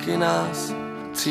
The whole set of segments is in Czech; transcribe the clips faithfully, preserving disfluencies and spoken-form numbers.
taky nás tří.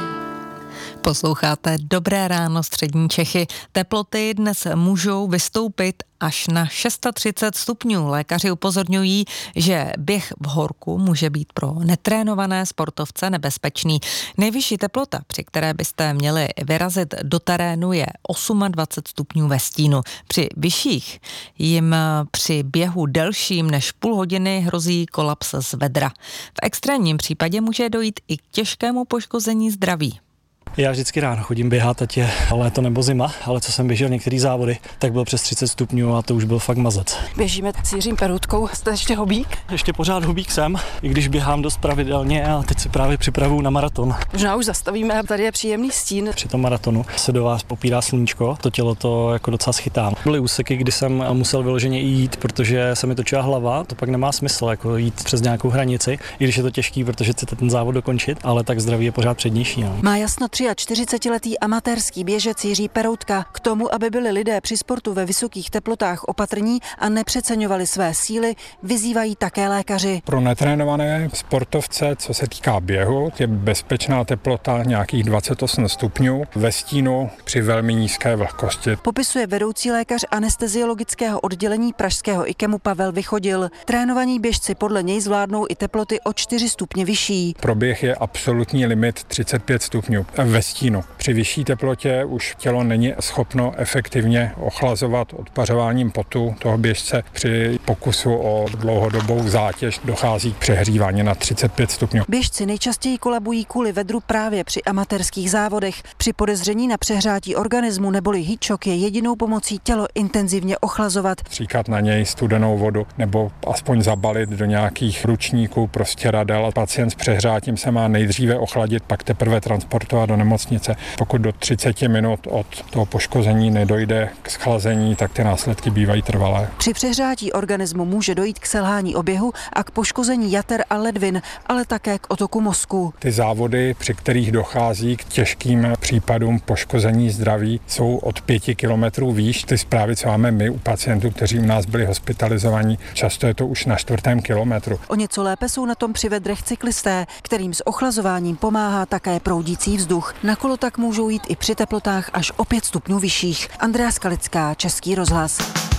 Posloucháte Dobré ráno střední Čechy. Teploty dnes můžou vystoupit až na třicet šest stupňů. Lékaři upozorňují, že běh v horku může být pro netrénované sportovce nebezpečný. Nejvyšší teplota, při které byste měli vyrazit do terénu, je dvacet osm stupňů ve stínu. Při vyšších jim při běhu delším než půl hodiny hrozí kolaps z vedra. V extrémním případě může dojít i k těžkému poškození zdraví. Já vždycky ráno chodím běhat, ať je léto nebo zima, ale co jsem běžel některé závody, tak bylo přes třicet stupňů a to už byl fakt mazec. Běžíme s Jiřím Peroutkou, jste ještě hobík? Ještě pořád hobík jsem, i když běhám dost pravidelně a teď si právě připravuju na maraton. Možná už zastavíme, tady je příjemný stín. Při tom maratonu se do vás popírá sluníčko, to tělo to jako docela schytá. Byly úseky, kdy jsem musel vyloženě i jít, protože se mi točila hlava, to pak nemá smysl jako jít přes nějakou hranici, i když je to těžký, protože chcete ten závod dokončit, ale tak zdraví je pořád přednější. No. Má jasno čtyřicetiletý amatérský běžec Jiří Peroutka. K tomu, aby byli lidé při sportu ve vysokých teplotách opatrní a nepřeceňovali své síly, vyzývají také lékaři. Pro netrénované sportovce, co se týká běhu, je bezpečná teplota nějakých dvacet osm stupňů ve stínu při velmi nízké vlhkosti. Popisuje vedoucí lékař anesteziologického oddělení pražského IKEMu Pavel Vychodil. Trénovaní běžci podle něj zvládnou i teploty o čtyři stupně vyšší. Pro běh je absolutní limit třicet pět stupňů ve stínu. Při vyšší teplotě už tělo není schopno efektivně ochlazovat odpařováním potu toho běžce. Při pokusu o dlouhodobou zátěž dochází k přehřívání na třicet pět stupňů. Běžci nejčastěji kolabují kvůli vedru právě při amatérských závodech. Při podezření na přehrátí organismu neboli heat shock je jedinou pomocí tělo intenzivně ochlazovat. Stříkat na něj studenou vodu nebo aspoň zabalit do nějakých ručníků, prostě radel. Pacient s přehrátím se má nejdříve ochladit, pak teprve transportovat do nemocnice. Pokud do třicet minut od toho poškození nedojde k schlazení, tak ty následky bývají trvalé. Při přehřátí organismu může dojít k selhání oběhu a k poškození jater a ledvin, ale také k otoku mozku. Ty závody, při kterých dochází k těžkým případům poškození zdraví, jsou od pěti kilometrů výš. Ty zprávy, co máme my u pacientů, kteří u nás byli hospitalizovaní, často je to už na čtvrtém kilometru. O něco lépe jsou na tom při vedrech cyklisté, kterým s ochlazováním pomáhá také proudící vzduch. Na kolo tak můžou jít i při teplotách až o pět stupňů vyšších. Andrea Skalická, Český rozhlas.